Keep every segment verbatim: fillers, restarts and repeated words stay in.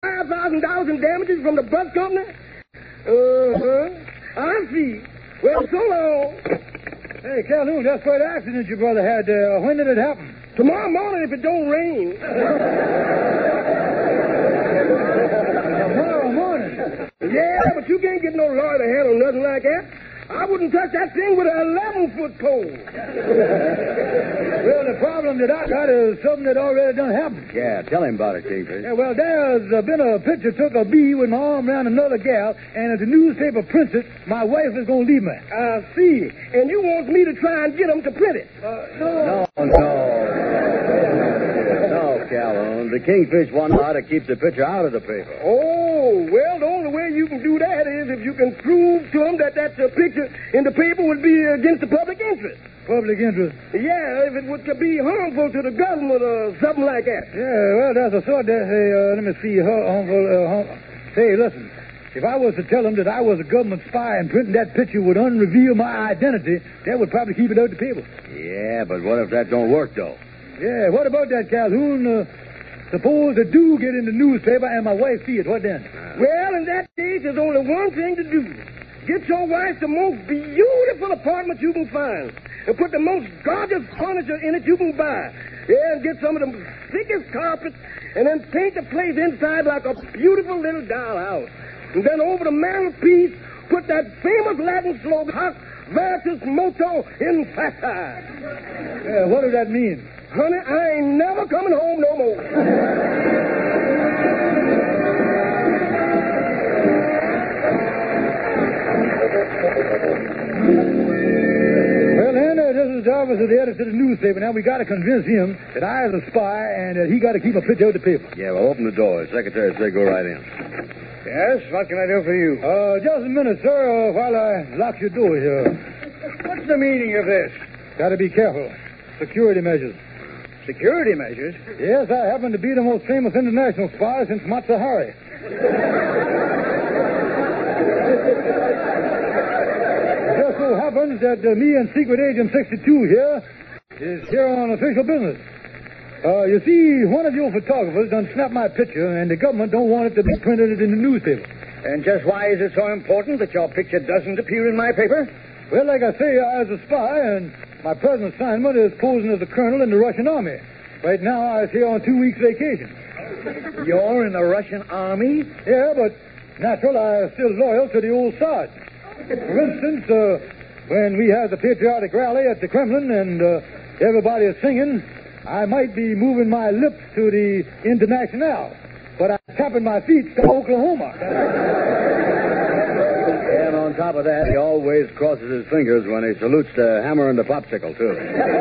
five thousand dollars in damages from the bus company? Uh-huh. I see. Well, so long. Hey, Calhoun, that's quite an accident your brother had there. When did it happen? Tomorrow morning if it don't rain. Tomorrow morning? Yeah, but you can't get no lawyer to handle nothing like that. I wouldn't touch that thing with an eleven-foot pole. Well, the problem that I got is something that already done happened. Yeah, tell him about it, Kingfish. Yeah, well, there's uh, been a picture took of me with my arm around another gal, and if the newspaper prints it, my wife is going to leave me. I see. And you want me to try and get them to print it? Uh, no. No, no. No, Calhoun. The Kingfish want how to keep the picture out of the paper. Oh, well, the only way you can do that is if you can prove to them that that's a picture in the paper would be against the public interest. Public interest? Yeah, if it would be harmful to the government or something like that. Yeah, well, there's a sort that, hey, uh, let me see, harmful, uh, harm... Say, listen, if I was to tell them that I was a government spy and printing that picture would unreveal my identity, that would probably keep it out of the paper. Yeah, but what if that don't work, though? Yeah, what about that, Calhoun? Uh, suppose it do get in the newspaper and my wife see it. What then? Well, in that case, there's only one thing to do. Get your wife the most beautiful apartment you can find. And put the most gorgeous furniture in it you can buy. Yeah, and get some of the thickest carpets. And then paint the place inside like a beautiful little dollhouse. And then over the mantelpiece, put that famous Latin slogan, Hoc Vertus Moto in Facti. Yeah, what does that mean? Honey, I ain't never coming home no more. Well, then, uh, this is the office of the editor of the newspaper. Now, we got to convince him that I is a spy and that he got to keep a picture of the paper. Yeah, well, open the door. Secretary said go right in. Yes, what can I do for you? Uh, just a minute, sir, uh, while I lock your door here. What's the meaning of this? Got to be careful. Security measures. Security measures? Yes, I happen to be the most famous international spy since Matza Hari. Just so happens that uh, me and Secret Agent sixty-two here is here on official business. Uh, you see, one of your photographers done snapped my picture, and the government don't want it to be printed in the newspaper. And just why is it so important that your picture doesn't appear in my paper? Well, like I say, I was a spy, and my present assignment is posing as a colonel in the Russian army. Right now, I was here on two weeks' vacation. You're in the Russian army? Yeah, but natural, I am still loyal to the old Sarge. For instance, uh, when we have the patriotic rally at the Kremlin and uh, everybody is singing, I might be moving my lips to the Internationale, but I'm tapping my feet to Oklahoma. And on top of that, he always crosses his fingers when he salutes the hammer and the popsicle, too.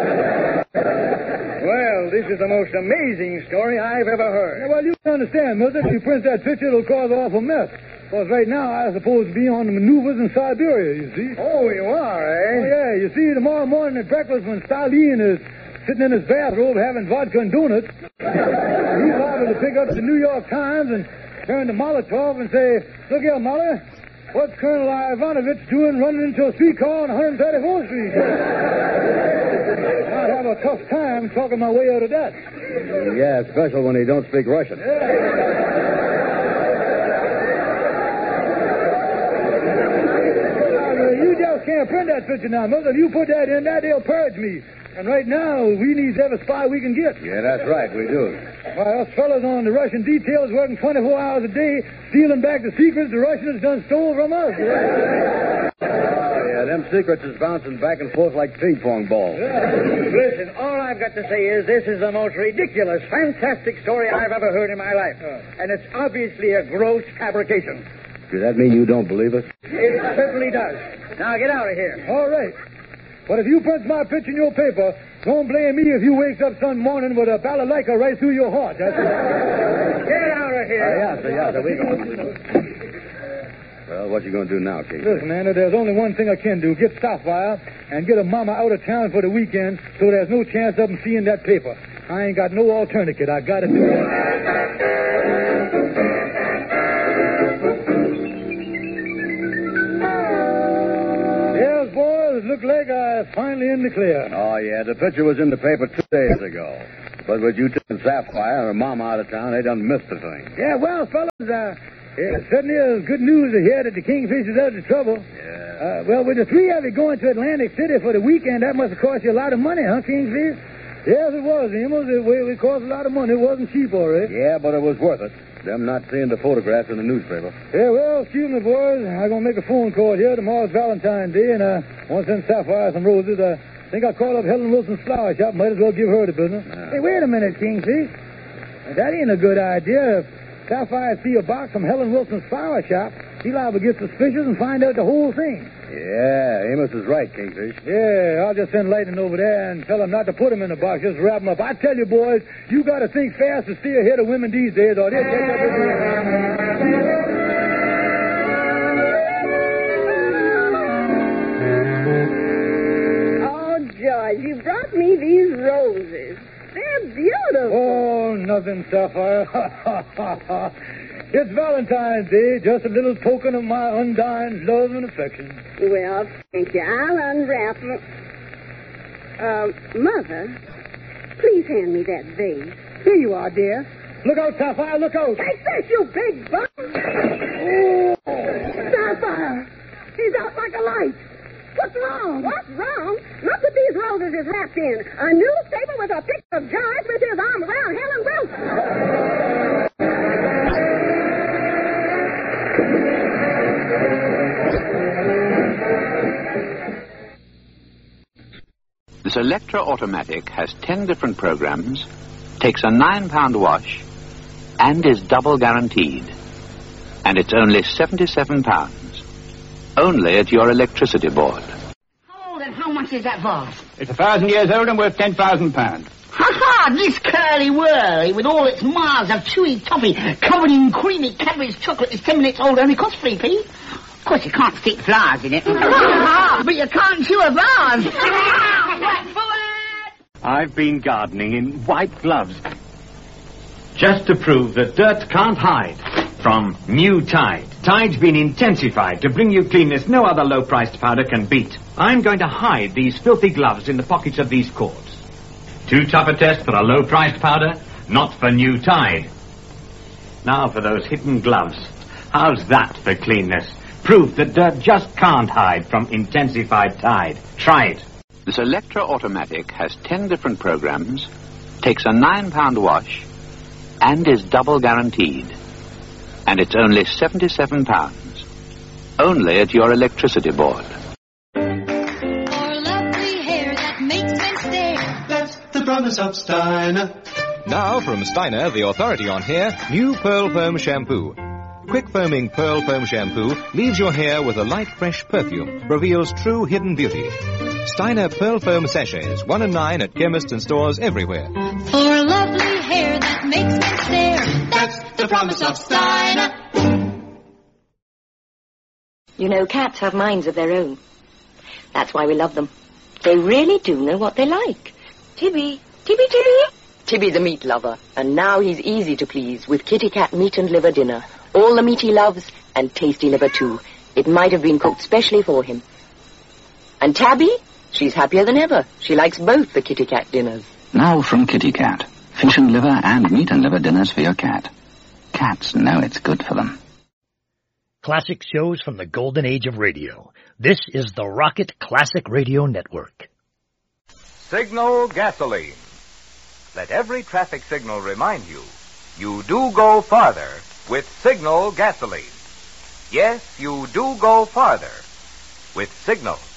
Well, this is the most amazing story I've ever heard. Yeah, well, you can understand, Mister If you print that picture, it'll cause an awful mess. Because right now, I'm supposed to be on the maneuvers in Siberia, you see. Oh, you are, eh? Oh, yeah. You see, tomorrow morning at breakfast when Stalin is sitting in his bathrobe having vodka and donuts, he's liable to pick up the New York Times and turn to Molotov and say, look here, Molly, what's Colonel Ivanovich doing running into a streetcar on one thirty-fourth Street? I'd have a tough time talking my way out of that. Yeah, especially when he don't speak Russian. You just can't print that picture now, Milton. If you put that in, that they'll purge me. And right now, we need every spy we can get. Yeah, that's right, we do. Why, us fellas on the Russian details working twenty-four hours a day, stealing back the secrets the Russians done stole from us. Yeah, them secrets is bouncing back and forth like ping-pong balls. Listen, all I've got to say is this is the most ridiculous, fantastic story I've ever heard in my life. And it's obviously a gross fabrication. Does that mean you don't believe us? It certainly does. Now get out of here. All right. But if you print my picture in your paper, don't blame me if you wakes up some morning with a balalaika right through your heart. That's it. Get out of here. Uh, yeah, sir, yeah, sir, we go. Well, what you going to do now, Kate? Listen, man, there's only one thing I can do. Get Starfire and get a mama out of town for the weekend so there's no chance of them seeing that paper. I ain't got no alternative. I got to do it. Yes, boys, it looked like I was finally in the clear. Oh, yeah, the picture was in the paper two days ago. But with you two and Sapphire and Mama out of town, they done missed the thing. Yeah, well, fellas, uh, it certainly is good news to hear that the Kingfish is out of trouble. Yeah. Uh, well, with the three of you going to Atlantic City for the weekend, that must have cost you a lot of money, huh, Kingfish? Yes, it was, Amos. It, it cost a lot of money. It wasn't cheap, all right. Yeah, but it was worth it. Them not seeing the photograph in the newspaper. Yeah, well, excuse me, boys. I'm going to make a phone call here. Tomorrow's Valentine's Day, and I uh, want to send Sapphire some roses. I think I'll call up Helen Wilson's flower shop. Might as well give her the business. Yeah. Hey, wait a minute, Kingfish. That ain't a good idea. If Sapphire see a box from Helen Wilson's flower shop, she'll liable to get suspicious and find out the whole thing. Yeah, Amos is right, Kingfish. Yeah, I'll just send Lightning over there and tell him not to put him in the box. Just wrap him up. I tell you, boys, you got to think fast to stay ahead of women these days, or they'll take up with you. Oh, George, you brought me these roses. They're beautiful. Oh, nothing, Sapphire. It's Valentine's Day, just a little token of my undying love and affection. Well, thank you. I'll unwrap them. Uh, Mother, please hand me that vase. Here you are, dear. Look out, Sapphire, look out. Take this, you big bug! Oh. Sapphire! He's out like a light. What's wrong? What's wrong? Look what these roses is wrapped in. A newspaper with a picture of George with his arm around Helen Wilson. This Electra Automatic has ten different programs, takes a nine pound wash, and is double guaranteed. And it's only seventy-seven pounds. Only at your electricity board. How old and how much is that vase? It's a thousand years old and worth ten thousand pounds. Ha ha! This curly-whirly with all its miles of chewy toffee covered in creamy Cadbury's chocolate is ten minutes old, only costs three p. Of course, you can't stick flowers in it. But you can't chew a vase. I've been gardening in white gloves just to prove that dirt can't hide from new Tide. Tide's been intensified to bring you cleanness no other low-priced powder can beat. I'm going to hide these filthy gloves in the pockets of these cords. Too tough a test for a low-priced powder? Not for new Tide. Now for those hidden gloves. How's that for cleanness? Proof that dirt just can't hide from intensified Tide. Try it. This Electra Automatic has ten different programs, takes a nine pound wash, and is double guaranteed. And it's only seventy-seven pounds. Only at your electricity board. For lovely hair that makes men stare. That's the promise of Steiner. Now from Steiner, the authority on hair, new Pearl Foam Shampoo. Quick foaming Pearl Foam Shampoo leaves your hair with a light, fresh perfume, reveals true hidden beauty. Steiner Pearl Foam Sachets, one and nine at chemists and stores everywhere. For lovely hair that makes men stare. That's the promise of Steiner. You know, cats have minds of their own. That's why we love them. They really do know what they like. Tibby, Tibby, Tibby. Tibby the meat lover, and now he's easy to please with Kitty Cat meat and liver dinner. All the meat he loves, and tasty liver too. It might have been cooked specially for him. And Tabby? She's happier than ever. She likes both the Kitty Cat dinners. Now from Kitty Cat. Fish and liver and meat and liver dinners for your cat. Cats know it's good for them. Classic shows from the golden age of radio. This is the Rocket Classic Radio Network. Signal gasoline. Let every traffic signal remind you, you do go farther with Signal gasoline. Yes, you do go farther with Signal.